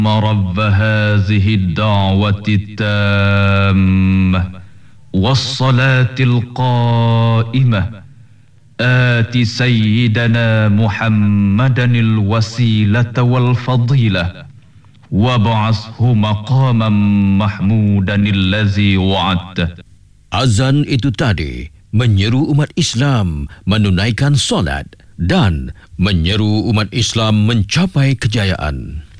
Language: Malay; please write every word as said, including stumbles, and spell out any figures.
رب هذه الدعوة التامة والصلاة القائمة آت سيدنا محمدا الوسيلة والفضيلة وابعثه مقاما محمودا الذي وعدته. Azan itu tadi menyeru umat Islam menunaikan solat dan menyeru umat Islam mencapai kejayaan.